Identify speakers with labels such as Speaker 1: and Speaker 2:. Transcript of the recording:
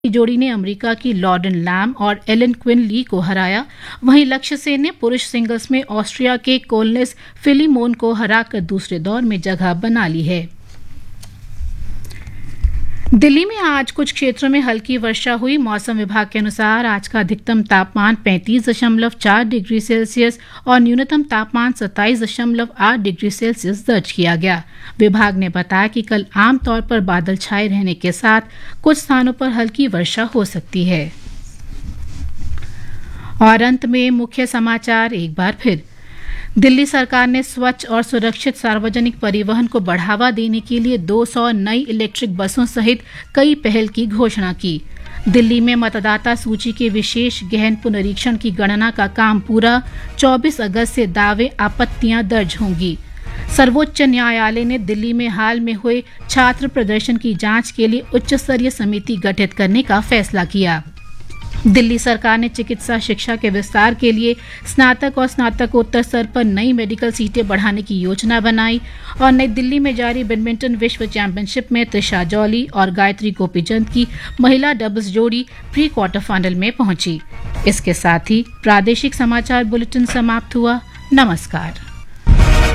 Speaker 1: की जोड़ी ने अमेरिका की लॉरेन लैम और एलन क्विन ली को हराया। वहीं लक्ष्य सेन ने पुरुष सिंगल्स में ऑस्ट्रिया के कोलनेस फिलिमोन को हराकर दूसरे दौर में जगह बना ली है। दिल्ली में आज कुछ क्षेत्रों में हल्की वर्षा हुई। मौसम विभाग के अनुसार आज का अधिकतम तापमान 35.4 डिग्री सेल्सियस और न्यूनतम तापमान 27.8 डिग्री सेल्सियस दर्ज किया गया। विभाग ने बताया कि कल आमतौर पर बादल छाए रहने के साथ कुछ स्थानों पर हल्की वर्षा हो सकती है। और अंत में मुख्य समाचार एक बार फिर। दिल्ली सरकार ने स्वच्छ और सुरक्षित सार्वजनिक परिवहन को बढ़ावा देने के लिए 200 नई इलेक्ट्रिक बसों सहित कई पहल की घोषणा की। दिल्ली में मतदाता सूची के विशेष गहन पुनरीक्षण की गणना का काम पूरा। 24 अगस्त से दावे आपत्तियां दर्ज होंगी। सर्वोच्च न्यायालय ने दिल्ली में हाल में हुए छात्र प्रदर्शन की जांच के लिए उच्च स्तरीय समिति गठित करने का फैसला किया। दिल्ली सरकार ने चिकित्सा शिक्षा के विस्तार के लिए स्नातक और स्नातकोत्तर स्तर पर नई मेडिकल सीटें बढ़ाने की योजना बनाई। और नई दिल्ली में जारी बैडमिंटन विश्व चैंपियनशिप में त्रिशा जॉली और गायत्री गोपीचंद की महिला डबल्स जोड़ी प्री क्वार्टर फाइनल में पहुंची। इसके साथ ही प्रादेशिक समाचार बुलेटिन समाप्त हुआ। नमस्कार।